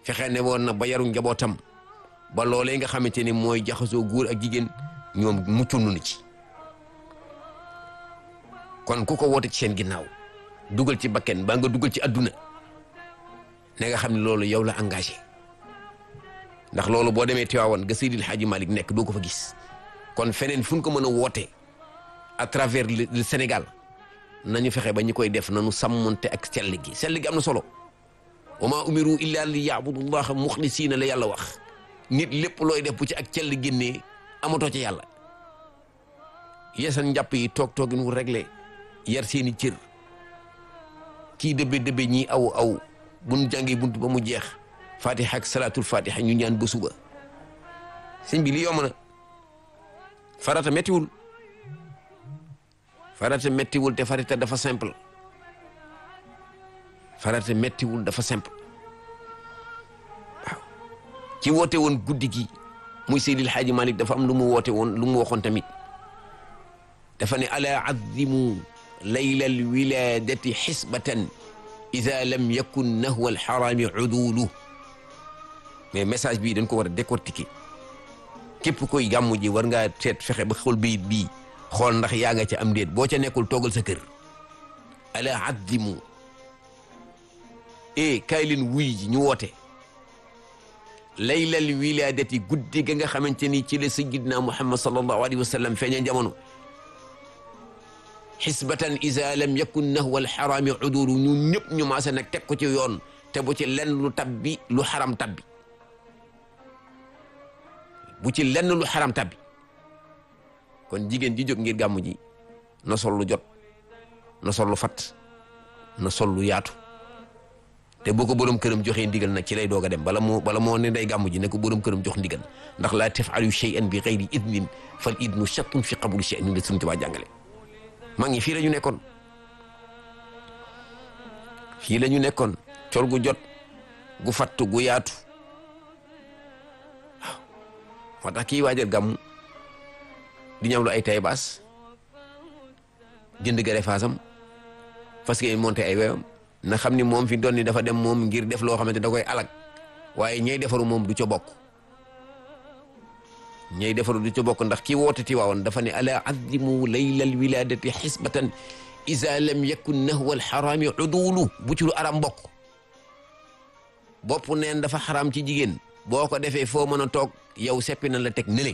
fexe ne woon na ba yaru njabootam ba loolee nga xamante ni mooy jaxasoo góor ak jigéen ñoom muccunu na ci. kon ku ko woote ci seen ginnaaw dugal ci bakken ba nga dugal ci adduna ne nga xam ne loolu yow la engagé ndax loolu boo demee Tiwaawan ga Seydil Hadji Malick nekk doo ko fa gis. kon feneen fu ñu ko mën a woote à travers le Sénégal nañu fexe ba ñi koy def nañu sàmmonte ak sell gi am na solo. wa maa umiru illa li yaabudullaha muxlisiina la yàlla wax nit lépp looy def bu ci ak cell génnee amatoo ci yàlla. yeesal njàpp yi toogin wu réglé yar seeni cër kii dëbbe ñii aw buñ jàngee bunt ba mu jeex fatiha ak salaatul fatiha ñu ñaan ba suba. sëñ bi li yomb na farata mettiwul te farata dafa simple. farata mettiwul dafa simple waaw ci woote woon guddi gi muy Seydil Hadji Malick dafa am lu mu woote woon lu mu waxoon tamit dafa ne ala azimu laylal wiladati xisbatan ida lam yakun nahwa alxarami udulu mais message bii dañ ko war a décortiquer képp koy gàmmu ji war ngaa seet fexe ba xool bayit bii xool ndax yaa nga ca am déet boo ca nekkul toogal sa kër ala azimu kaay leen wuy ji ñu woote laylal wiladati guddi ga nga xamante ni ci la sayyidina Muhammad sallallahu alayhi wa sallam feeña jamono xisbatan iza lam yakun nahwa alxarami udulu ñun ñëpp ñu maase nag teg ko ci yoon te bu ci lenn lu tabbi lu xaram tabbi bu ci lenn lu xaram tabbi kon jigéen ji jóg ngir gàmmu ji na sol lu jot na sol lu fat na sol lu yaatu te boo ko borom këram joxee ndigal nag ci lay doog a dem bala moo ne day gàmmu ji ne ko borom këram jox ndigal ndax laa taf'alu shay'an bi ghayri idnin fal idnu shattun fi qabuli shay'in la suñu Tuubaa jàngale. maa ngi fii la ñu nekkoon col gu jot gu fatt gu yaatu waaw moo tax kii waajal gàmmu di ñëw lu ay tay baas jënd gare faasam parce que monté ay wewam na xam ni moom fi doon ni dafa dem moom ngir def loo xamante da koy alag waaye ñey defaru moom du ca bokk ndax kii woote Tiwaawan dafa ne ala azimu laylal wiladati xisbatan iza lam yakun nahwa alxarami udulu bu ci lu aram bokk bopp neen dafa xaram ci jigéen boo ko defee foo mën a toog yow seppi na la teg nële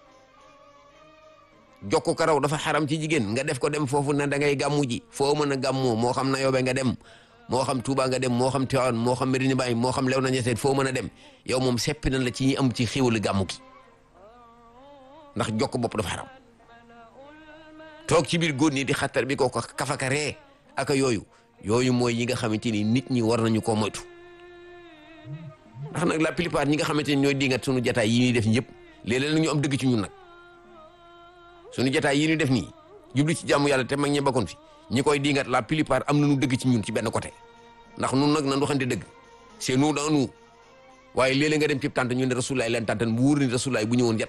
jokku karaw dafa xaram ci jigéen nga def ko dem foofu ne da ngay gàmmu ji foo mën a gàmmoo moo xam na yoobe nga dem moo xam Touba nga dem moo xam Tiwaawan moo xam Medina Baye moo xam Léona Niassène foo mën a dem yow moom seppi na la ci ñi am ci xéwalu gàmmu gi ndax jokk bopp dafa xaram toog ci biir góor ñi di xattar bi ko kafaka ree aka yooyu mooy yi nga xamante ni nit ñi war nañu koo moytu ndax nag la plupart ñi nga xamante ni ñooy dingat suñu jataay yi ñuy def ñëpp léeg-léeg nag ñu am dëgg ci ñun nag suñu jataay yi ñuy def nii jublu ci jàmm yàlla te mag ñe bakkoon fi ñi koy dingat la plupart am nañu dëgg ci ñun ci benn côté ndax nun nag nan waxante dëgg c'est nous dans nous waaye léeg-léeg nga dem ci tànt ñu ne rasulaay leen tàntan bu wóor ni rasulaay bu ñëwoon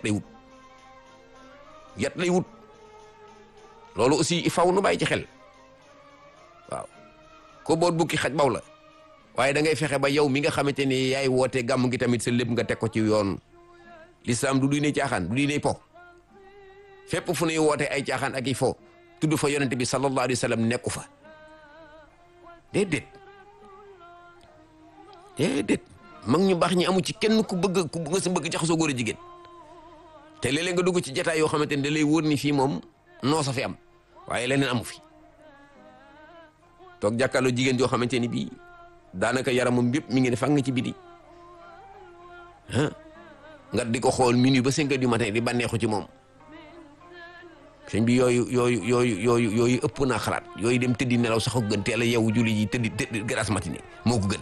yat lay wut loolu aussi il faut nu bàyyi ci xel waaw ko boot bukki xaj baw la waaye da ngay fexe ba yow mi nga xamante ni yaay woote gàmm gi tamit sa lépp nga teg ko ci yoon l'islam du diine caaxaan du diine po fépp fu nuy woote ay caaxaan ak i fo tudd fa yonente bi sallallahu alayhi wa sallam nekku fa déedéet mag ñu baax ñi amu ci kenn ku nga sa bëgg jaxasoo góor a jigéen te léeg-léeg nga dugg ci jataay yoo xamante ni da lay wóor ni fii moom noo sa fi am waaye leneen amu fi toog jàkkaarloo jigéen joo xamante ni bii daanaka yaramam bépp mi ngi ne fang ci biti nga di ko xool minuit ba 5 heures du matin di bànneexu ci moom sëñ bi yooyu ëpp naa xalaat yooyu dem tëddi nelaw sax ko gën teel a yeewu julli ji tëddi grasse matinée moo ko gën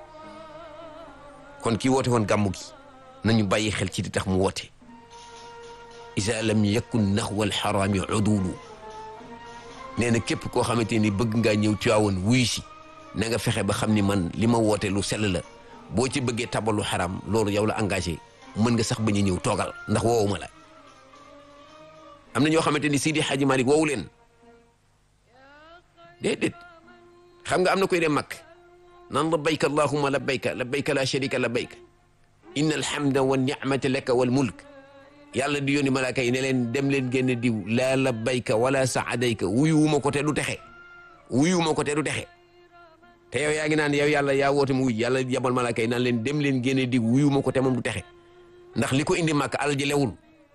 kon kii woote woon gàmmu gi nañu bàyyi xel ci di tax mu woote isa lam yakun naxwa alxarami udulu nee na képp koo xamante ni bëgg ngaa ñëw Tiwaawan wuyu si na nga fexe ba xam ni man li ma woote lu sell la boo ci bëggee tabalu xaram loolu yow la engagé mën nga sax bañ a ñëw toogal ndax woowuma la am na ñoo xamante ni Seydi Hadji Malick woowu leen déedéet xam nga am na koy dem mag nan labbayka allahumma labbayka labbayka la sharika labbayka inna alhamda wa ni'mata laka wal mulk yàlla di yónni malaaka yi ne leen dem leen génn diw laa labbayka wala saadayka wuyuwuma ko te du texe wuyuwuma ko te du texe te yow yaa ngi naan yow yàlla yaa woote mu wuy yàlla yabal malaaka yi naan leen dem leen génne diw wuyuwuma ko te moom du texe ndax li ko indi màkk alal ji lewul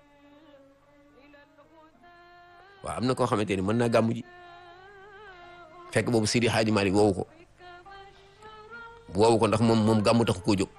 waaw am na koo xamante ni mën naa gàmmu ji fekk boobu Sidi Hadji Malick woowu ko ndax moom gàmmu taxu koo jóg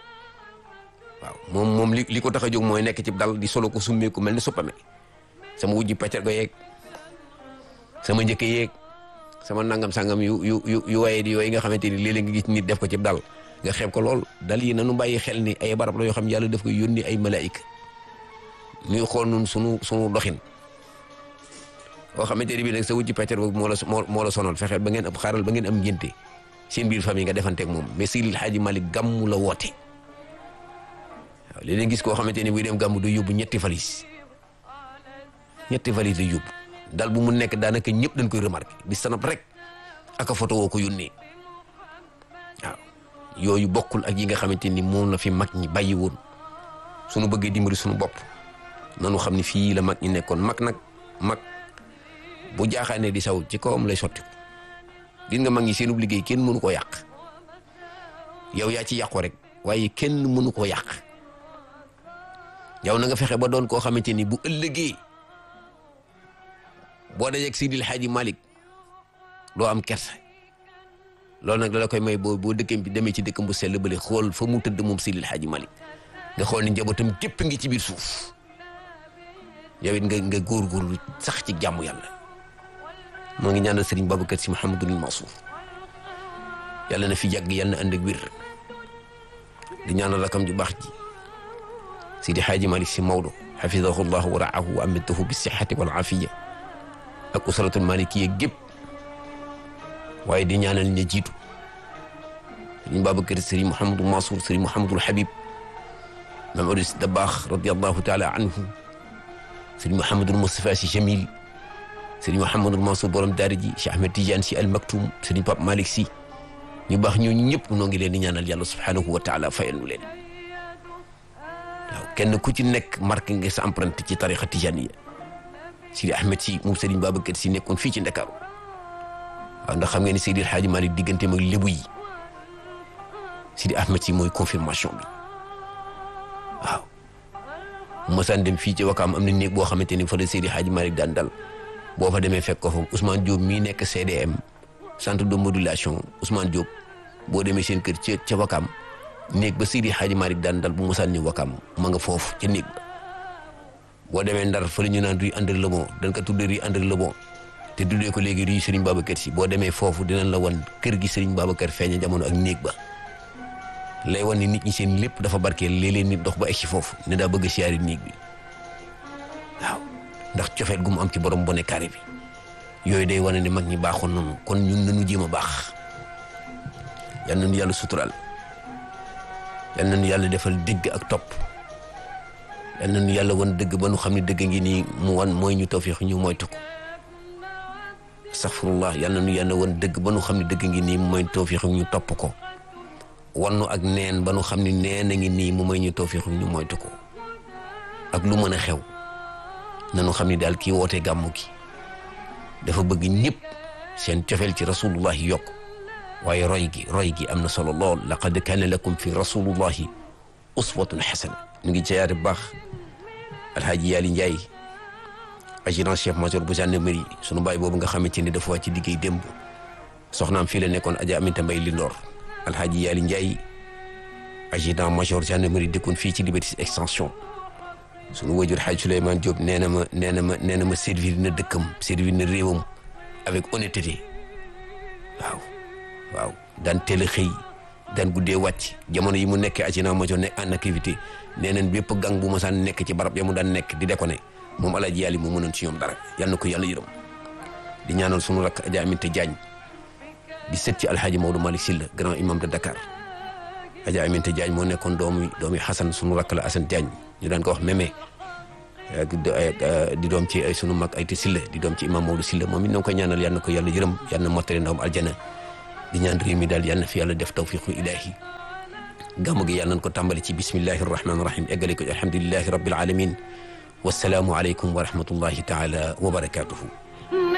waaw moom li ko tax a jóg mooy nekk ci dal di solo ko summeeku mel ni suppame sama wujji paccar go yeeg sama njëkk yeeg sama nangam sangam yu waye di yooyu nga xamante ni léeg-léeg nga gis nit def ko ci dal nga xeeb ko lool dal yi nanu bàyyi xel ni ay barab la yoo xam yàlla daf ko yónni ay malaayika ñuy xool nun sunu doxin boo xamante ni bii nag sa wujji paccar boobu moo la sonal fexeel ba ngeen ab xaaral ba ngeen am ngénte seen biir famille nga defanteeg moom mais Seydil Hadji Malick gàmmu la woote waaw léeg-léeg gis koo xamante ni buy dem gàmmu du yóbbu ñetti valise la yóbbu dal bu mu nekk daanaka ñëpp dañ koy remarqué di sanab rek aka photo woo ko yónnee waaw yooyu bokkul ak yi nga xamante ni moom la fi mag ñi bàyyi woon suñu bëggee dimbali suñu bopp nanu xam ni fii la mag ñi nekkoon mag bu jaaxaanee di saw ci kawam lay sotti ko gis nga mag ñi seenub liggéey kenn mënu koo yàq yow yaa ci yàqu rek waaye kenn mënu koo yàq yow na nga fexe ba doon koo xamante ni bu ëllëgee boo dajeeg Seydil Hadji Malick doo am kersa loolu nag dala koy may boo dëkkam bi demee ci dëkkam bu sell bële xool fa mu tëdd moom Seydil Hadji Malick nga xool ni njabootam gépp ngi ci biir suuf yow it nga góorgóorlu sax ci jàmm yàlla moo ngi ñaanal Serigne Babacar Sy Mouhamadoul Mansour yàlla na fi yàgg yàlla na ànd ak wér di ñaanal rakam ju baax ji Seydi Hadji Malick Sy Maodo hafidahu llahu wa raahu wa amatahu bi sihhati wal afiya ak usratul malikiya gépp waaye di ñaanal ña jiitu Serigne Babacar Serigne Mouhamadoul Mansour Serigne Mouhamadoul Habib Mame Odou Sy Dabakh radiyallahu taala anhu Serigne Mouhamadoul Moustapha Sy Jamil Serigne Mouhamadoul Mansour borom daara ji Cheikh Ahmed Tidiane Sy Al Maktoum Serigne Pape Malick Sy ñu baax ñooñu ñëpp noo ngi leen di ñaanal yàlla subhanahu wa taala fayal nu leen waaw kenn ku ci nekk marqué nga sa empreinte ci tarixa tijaniya Sidi Ahmed Sy moom Serigne Babacar Sy nekkoon fii ci Ndakaaru waaw ndax xam ngeen ni Seydi Hadji Malick digganteem ak lébu yi Sidi Ahmed Sy mooy confirmation bi waaw mosaan dem fii ci Wakaam am na néeg boo xamante ni fa la Seydi Hadji Malick daan dal boo fa demee fekk ko fa Ousmane Diop mii nekk CDM centre de modulation Ousmane Diop boo demee seen kër ca Wakaam néeg ba Seydi Hadji Malick daan dal bu mosaan ñëw Wakaam ma nga foofu ca néeg ba boo demee Ndar fa la ñu naan rue André Lebon dañ ko tuddee rue André Lebon te tuddee ko léegi rue Serigne Babacar Sy boo demee foofu dinañ la wan kër gi Serigne Babacar feeña jamono ak néeg ba lay wan ni nit ñi seen lépp dafa barkeel léeg-léeg nit dox ba egg si foofu ne daa bëgg a siyaari néeg bi waaw ndax cofeet gu mu am ci borom bone carré bi yooyu day wane ne mag ñi baaxoon nañu kon ñun nañu jéem a baax yal nañu yàlla suturaal yal nañu yàlla defal dégg ak topp yal nañu yàlla wan dëgg ba nu xam ne dëgg ngi nii mu wan mooy ñu tawfiix ñu moytu ko astaghfirullah yal nañu yàlla wan dëgg ba nu xam ne dëgg ngi nii mu mooy tawfiix ñu topp ko wannu ak neen ba nu xam ne neen a ngi nii mu may ñu tawfiix ñu moytu ko ak lu mën a xew nanu xam ne daal kii woote gàmmu gi dafa bëgg ñëpp seen cofeel ci rasulullahi yokk waaye roy gi am na solo lool laqad kaana lakum fi rasulullahi uswatun xasana ñu ngi cayaare bu baax alhaaji Yaali Njaay adjudant chef major bu gendarmerie sunu baay boobu nga xamante ni dafa wàcc ci liggéey démb soxnaam fii la nekkoon Adja Aminta Mbay li Ndoor alhaaji Yaali Njaay adjudant major gendarmerie dëkkoon fii ci Liberté extension sunu wajur Hadj Souleymane Diop nee na ma servir na dëkkam servir na réewam avec honnêteté waaw daan teel a xëy daan guddee wàcc jamono yi mu nekkee adjudant major nekk en activité nee nañ bépp gang bu ma saan nekk ci barab ya mu daan nekk di déconné moom alaaji Yaali mu mënoon ci ñoom dara yal na ko yàlla yërëm di ñaanal sunu rakk Adja Aminta Diagne di sët ci alhaaji Maodo Malick Sylla grand imam de Dakar Adja Aminta Diagne moo nekkoon doomi Xasan sunu rakk la Assane Diagne ñu daan ko wax mémé di doom ci ay sunu mag ay te Sylla di doom ci imam Maodo Sylla moom it na ko ñaanal yal na ko yàlla yërëm yal na mottali ndawam aljana di ñaan réew mi daal yal na fi yàlla def tawfiqu ilahi gàmmu gi yàlla nañ ko tàmbali ci bismillahi rahmaani rahim eggale ko alhamdulillahi rabbil alamin wasalaamu aleykum wa rahmatullahi taala wa barakatuhu